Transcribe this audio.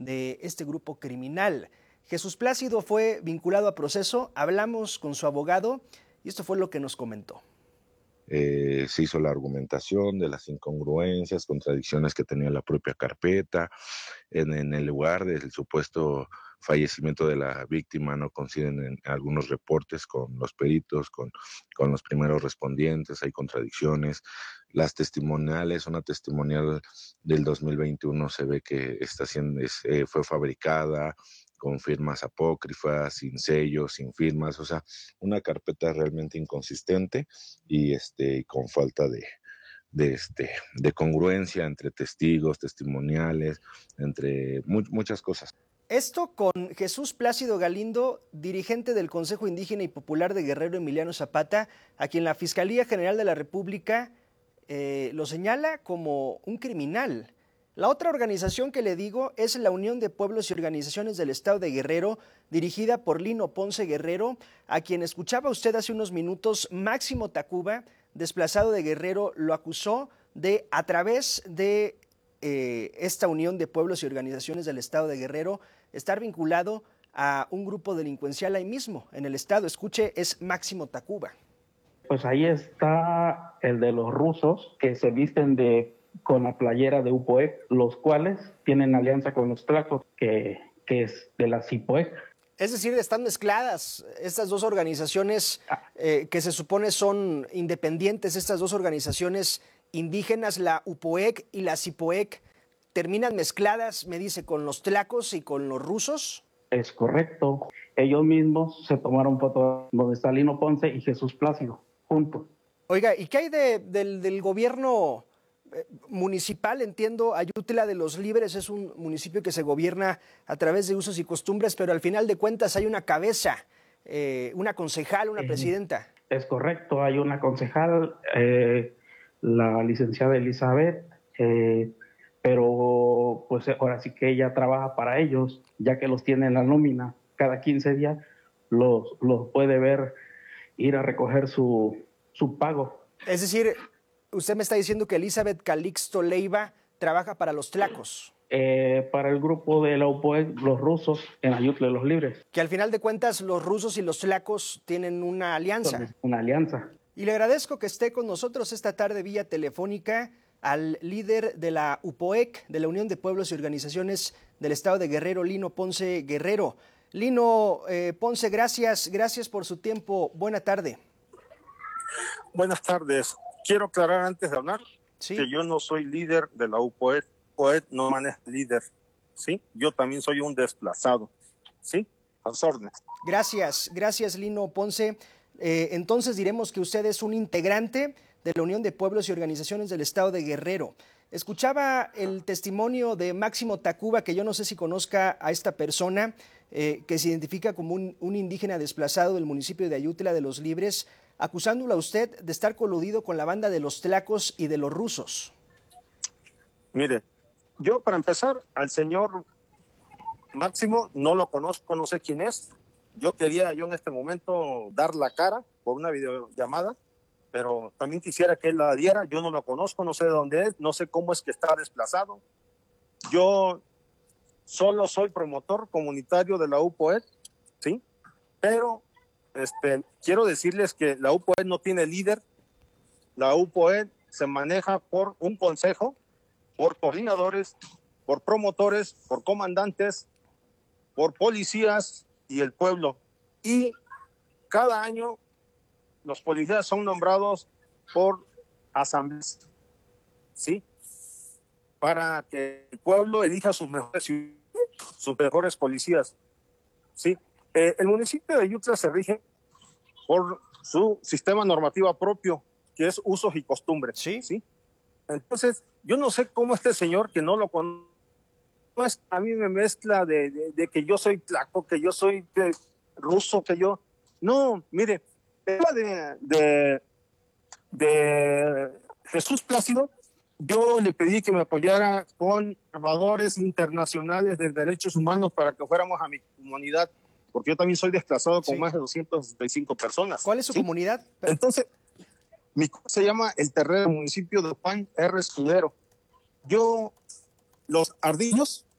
de este grupo criminal. Jesús Plácido fue vinculado a proceso, hablamos con su abogado y esto fue lo que nos comentó. Se hizo la argumentación de las incongruencias, contradicciones que tenía la propia carpeta. En el lugar del supuesto fallecimiento de la víctima no coinciden en algunos reportes con los peritos, con los primeros respondientes, hay contradicciones. Las testimoniales, una testimonial del 2021 se ve que fue fabricada con firmas apócrifas, sin sellos, sin firmas, o sea, una carpeta realmente inconsistente y con falta de congruencia entre testigos, testimoniales, entre muchas cosas. Esto con Jesús Plácido Galindo, dirigente del Consejo Indígena y Popular de Guerrero Emiliano Zapata, a quien la Fiscalía General de la República lo señala como un criminal. La otra organización que le digo es la Unión de Pueblos y Organizaciones del Estado de Guerrero, dirigida por Lino Ponce Guerrero, a quien escuchaba usted hace unos minutos. Máximo Tacuba, desplazado de Guerrero, lo acusó de, a través de esta Unión de Pueblos y Organizaciones del Estado de Guerrero, estar vinculado a un grupo delincuencial ahí mismo, en el estado. Escuche, es Máximo Tacuba. Pues ahí está el de los rusos que se visten con la playera de UPOEC, los cuales tienen alianza con los tlacos, que es de la CIPOEC. Es decir, están mezcladas estas dos organizaciones que se supone son independientes, estas dos organizaciones indígenas, la UPOEC y la CIPOEC, terminan mezcladas, me dice, con los tlacos y con los rusos. Es correcto. Ellos mismos se tomaron fotos donde está Lino Ponce y Jesús Plácido, juntos. Oiga, ¿y qué hay del gobierno municipal? Entiendo, Ayutla de los Libres es un municipio que se gobierna a través de usos y costumbres, pero al final de cuentas hay una cabeza, una concejal, una presidenta. Es correcto, hay una concejal, la licenciada Elizabeth, pero pues ahora sí que ella trabaja para ellos, ya que los tiene en la nómina. Cada 15 días los puede ver ir a recoger su pago. Es decir, usted me está diciendo que Elizabeth Calixto Leiva trabaja para los tlacos. Para el grupo de la UPOEC, los rusos, en Ayutla de los Libres. Que al final de cuentas los rusos y los tlacos tienen una alianza. Una alianza. Y le agradezco que esté con nosotros esta tarde vía telefónica al líder de la UPOEC, de la Unión de Pueblos y Organizaciones del Estado de Guerrero, Lino Ponce Guerrero. Lino Ponce, gracias por su tiempo. Buena tarde. Buenas tardes. Quiero aclarar antes de hablar que yo no soy líder de la UPOEC. UPOEC no maneja líder, ¿sí? Yo también soy un desplazado, ¿sí? A las órdenes. Gracias Lino Ponce. Entonces diremos que usted es un integrante de la Unión de Pueblos y Organizaciones del Estado de Guerrero. Escuchaba el testimonio de Máximo Tacuba, que yo no sé si conozca a esta persona, que se identifica como un indígena desplazado del municipio de Ayutla de los Libres, acusándolo a usted de estar coludido con la banda de los tlacos y de los rusos. Mire, yo para empezar, al señor Máximo no lo conozco, no sé quién es. Yo en este momento dar la cara por una videollamada, pero también quisiera que él la diera. Yo no lo conozco, no sé de dónde es, no sé cómo es que está desplazado. Yo solo soy promotor comunitario de la UPOEC, ¿sí? Pero quiero decirles que la UPOEC no tiene líder. La UPOEC se maneja por un consejo, por coordinadores, por promotores, por comandantes, por policías y el pueblo. Y cada año los policías son nombrados por asambleas, ¿sí? Para que el pueblo elija sus mejores policías, ¿sí? El municipio de Ayutla se rige por su sistema normativo propio, que es usos y costumbres, ¿sí? Entonces, yo no sé cómo este señor que no lo conoce, a mí me mezcla de que yo soy tlaco, que yo soy ruso, que yo... No, mire, el tema de Jesús Plácido, yo le pedí que me apoyara con observadores internacionales de derechos humanos para que fuéramos a mi comunidad, porque yo también soy desplazado con más de 265 personas. ¿Cuál es su comunidad? Entonces, mi se llama El Terrero, municipio de Juan R. Escudero. Los ardillos